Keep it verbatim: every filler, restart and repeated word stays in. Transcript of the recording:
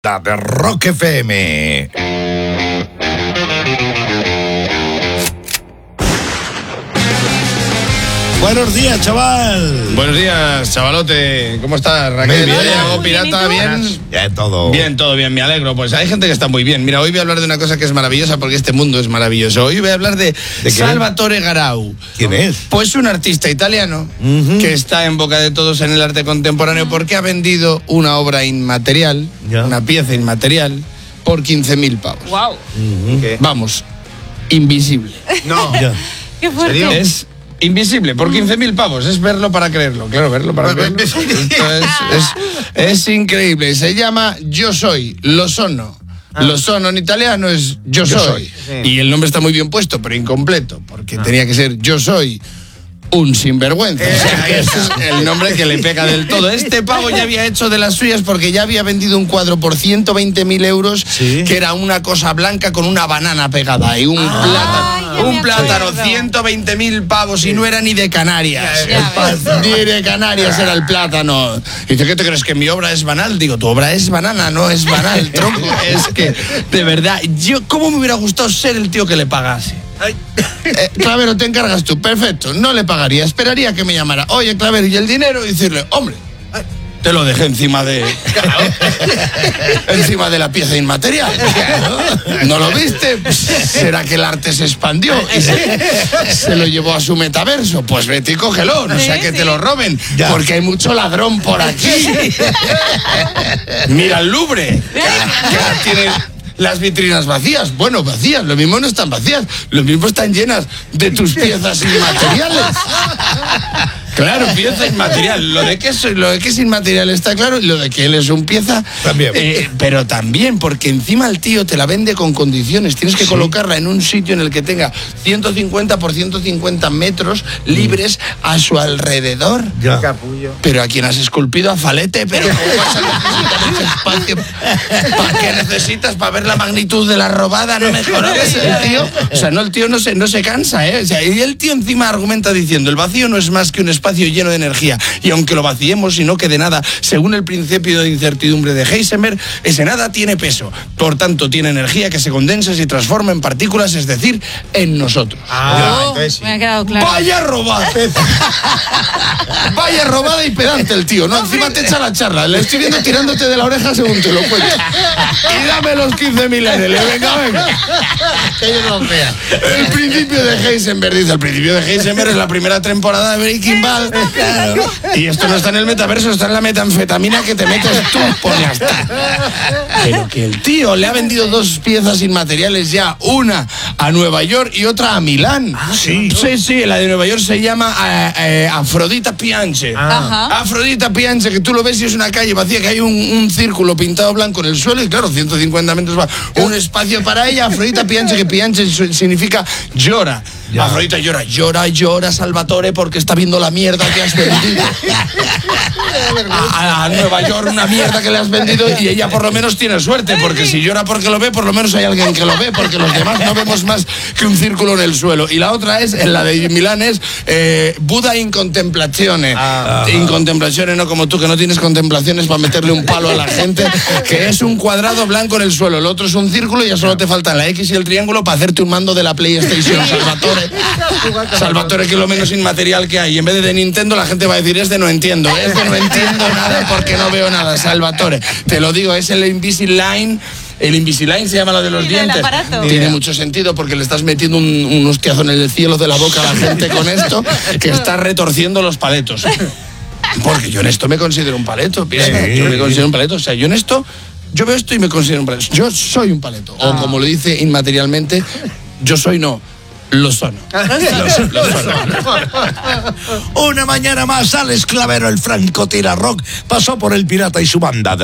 La de Rock F M. Buenos días, chaval. Buenos días, chavalote. ¿Cómo estás, Raquel? Muy bien. ¿Hago pirata? ¿Bien? Bien, todo. Bien, todo bien, me alegro. Pues hay gente que está muy bien. Mira, hoy voy a hablar de una cosa que es maravillosa porque este mundo es maravilloso. Hoy voy a hablar de, ¿De Salvatore Garau. ¿Quién es? Pues un artista italiano Uh-huh. que está en boca de todos en el arte contemporáneo porque ha vendido una obra inmaterial, Ya. una pieza inmaterial, por quince mil pavos. Wow. Uh-huh. Vamos, invisible. No. Ya. Qué fuerte. Es invisible, por quince mil pavos. Es verlo para creerlo. Claro, verlo para creerlo. Esto es, es, es increíble. Se llama Yo Soy, Lo Sono. Lo Sono en italiano es Yo, Yo Soy. soy. Y el nombre está muy bien puesto, pero incompleto, porque tenía que ser Yo Soy un sinvergüenza. O sea, que ese es el nombre que le pega del todo. Este pavo ya había hecho de las suyas porque ya había vendido un cuadro por ciento veinte mil euros, Sí. que era una cosa blanca con una banana pegada y un Ay, plátano. ya Un me plátano, acuerdo. ciento veinte mil pavos y no era ni de Canarias. Ya ves. Ni de Canarias era el plátano. Y dice, ¿qué te crees? ¿Que mi obra es banal? Digo, tu obra es banana, no es banal, tronco. Es que, de verdad, yo, ¿cómo me hubiera gustado ser el tío que le pagase? Eh, Clavero, te encargas tú, perfecto, no le pagaría, esperaría que me llamara. Oye, Clavero, ¿y el dinero? Y decirle, hombre, te lo dejé encima de... encima de la pieza inmaterial. ¿No lo viste? Pues, ¿será que el arte se expandió y se, se lo llevó a su metaverso? Pues vete y cógelo, no sea Sí, que sí. te lo roben, Ya. porque hay mucho ladrón por aquí. Mira el Louvre, que, que tiene las vitrinas vacías. Bueno, vacías, lo mismo no están vacías, lo mismo están llenas de tus piezas inmateriales. Claro, pieza inmaterial. Lo de que es, lo de que es inmaterial está claro, y lo de que él es un pieza También. eh, pero también porque encima el tío te la vende con condiciones. Tienes que colocarla en un sitio en el que tenga ciento cincuenta por ciento cincuenta metros libres a su alrededor. Ya. Capullo. Pero a quien has esculpido a Falete, pero ¿cómo vas a necesitar ese espacio? ¿Para qué necesitas? ¿Para ver la magnitud de la robada? No me jodas, el tío. O sea, no, el tío no se, no se cansa, ¿eh? O sea, y el tío encima argumenta diciendo, el vacío no es más que un espacio lleno de energía. Y aunque lo vaciemos y no quede nada, según el principio de incertidumbre de Heisenberg, ese nada tiene peso. Por tanto, tiene energía que se condensa y se transforma en partículas, es decir, en nosotros. Ah, Oh, entonces sí. me ha quedado claro. ¡Vaya robada! Vaya robada y pedante el tío, ¿no? Encima te echa la charla. Le estoy viendo tirándote de la oreja según te lo cuento. Y dame los quince mil L. Venga, venga. Que yo no vea. El principio de Heisenberg, dice. El principio de Heisenberg es la primera temporada de Breaking Bad. Claro. Y esto no está en el metaverso, está en la metanfetamina que te metes tú por ya está. Pero que el tío le ha vendido dos piezas inmateriales ya, una a Nueva York y otra a Milán. sí. Sí, sí, la de Nueva York se llama eh, eh, Afrodita Pianche. Ajá. Afrodita Pianche, que tú lo ves y es una calle vacía, que hay un, un círculo pintado blanco en el suelo y claro, ciento cincuenta metros va. Un espacio para ella, Afrodita Pianche, que Pianche su- significa llora. Ya. Afrodita llora, llora, llora, Salvatore, porque está viendo la mierda que has vendido. A, a Nueva York una mierda que le has vendido y ella por lo menos tiene suerte, porque si llora porque lo ve, por lo menos hay alguien que lo ve, porque los demás no vemos más que un círculo en el suelo. Y la otra es, en la de Milán es eh, Buda in contemplazione. Ah. In contemplazione, no como tú, que no tienes contemplaciones para meterle un palo a la gente, que es un cuadrado blanco en el suelo, el otro es un círculo y ya solo te faltan la X y el triángulo para hacerte un mando de la PlayStation, Salvatore. Salvatore, que es lo menos inmaterial que hay. Y en vez de de Nintendo, la gente va a decir, es de no entiendo, es de no entiendo nada porque no veo nada, Salvatore. Te lo digo, es el Invisalign. El Invisalign se llama la de los Sí, del dientes. aparato. Tiene mucho sentido porque le estás metiendo un, un hostiazo en el cielo de la boca a la gente con esto, que está retorciendo los paletos. Porque yo en esto me considero un paleto, piensa, Sí. yo me considero un paleto. O sea, yo en esto, yo veo esto y me considero un paleto. Yo soy un paleto. O como lo dice inmaterialmente, yo soy no. Lo sono. Lo, lo sono. Una mañana más, Alex Clavero, el francotirador rock, pasó por el pirata y su banda de